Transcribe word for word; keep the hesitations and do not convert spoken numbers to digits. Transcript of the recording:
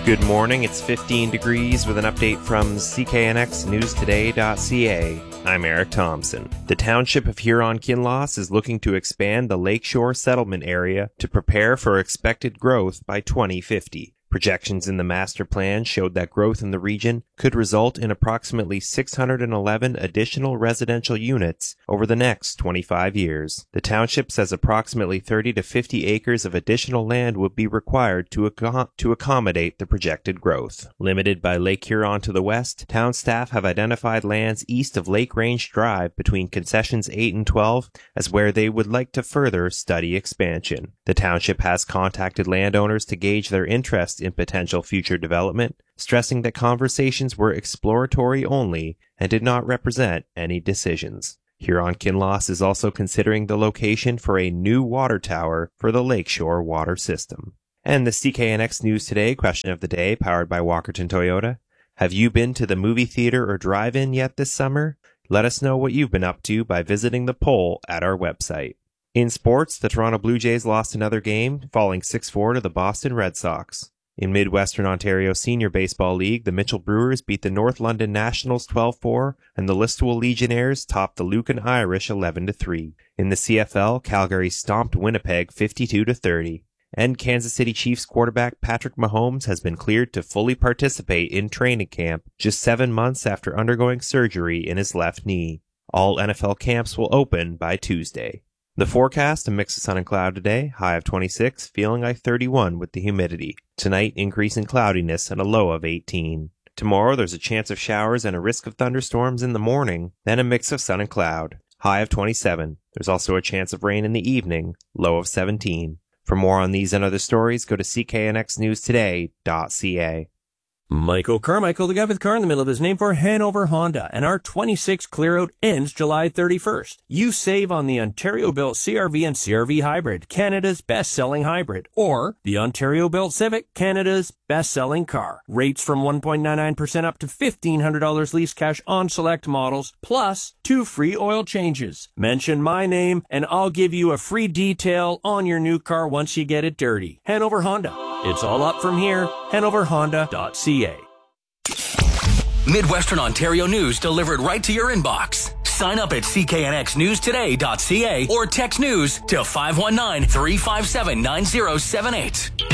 Good morning, it's fifteen degrees with an update from C K N X News Today dot C A. I'm Eric Thompson. The Township of Huron-Kinloss is looking to expand the Lakeshore settlement area to prepare for expected growth by twenty fifty. Projections in the master plan showed that growth in the region could result in approximately six hundred eleven additional residential units over the next twenty-five years. The township says approximately thirty to fifty acres of additional land would be required to, ac- to accommodate the projected growth. Limited by Lake Huron to the west, town staff have identified lands east of Lake Range Drive between concessions eight and twelve as where they would like to further study expansion. The township has contacted landowners to gauge their interest in potential future development, stressing that conversations were exploratory only and did not represent any decisions. Huron-Kinloss is also considering the location for a new water tower for the Lakeshore water system. And the C K N X News Today question of the day, powered by Walkerton Toyota. Have you been to the movie theater or drive-in yet this summer? Let us know what you've been up to by visiting the poll at our website. In sports, the Toronto Blue Jays lost another game, falling six four to the Boston Red Sox. In Midwestern Ontario Senior Baseball League, the Mitchell Brewers beat the North London Nationals twelve four, and the Listowel Legionnaires topped the Lucan Irish eleven to three. In the C F L, Calgary stomped Winnipeg fifty-two to thirty. And Kansas City Chiefs quarterback Patrick Mahomes has been cleared to fully participate in training camp just seven months after undergoing surgery in his left knee. All N F L camps will open by Tuesday. The forecast, a mix of sun and cloud today, high of twenty-six, feeling like thirty-one with the humidity. Tonight, increase in cloudiness and a low of eighteen. Tomorrow, there's a chance of showers and a risk of thunderstorms in the morning, then a mix of sun and cloud, high of twenty-seven. There's also a chance of rain in the evening, low of seventeen. For more on these and other stories, go to C K N X News Today dot C A. Michael Carmichael, the guy with car in the middle of his name, for Hanover Honda, and our twenty-six clear-out ends July thirty-first. You save on the Ontario-built C R V and C R V Hybrid, Canada's best-selling hybrid, or the Ontario-built Civic, Canada's best-selling car. Rates from one point nine nine percent up to fifteen hundred dollars lease cash on select models, plus two free oil changes. Mention my name, and I'll give you a free detail on your new car once you get it dirty. Hanover Honda. It's all up from here. Hanover Honda dot C A. Midwestern Ontario news delivered right to your inbox. Sign up at C K N X News Today dot C A or text news to five one nine, three five seven, nine zero seven eight.